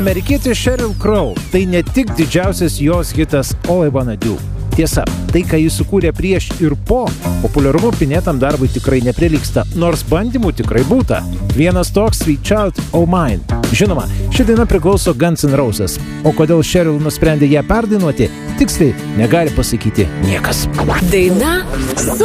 Amerikietė Sheryl Crow – tai ne tik didžiausias jos hitas All I Wanna Do. Tiesa, tai, ką jis sukūrė prieš ir po, populiarumu pinėtam darbui tikrai neprilygsta, nors bandymų tikrai būta. Vienas toks Sweet Child O' Mine. Žinoma, ši daina priklauso Guns N' Roses, o kodėl Sheryl nusprendė ją perdainuoti, tiksliai negali pasakyti niekas. Daina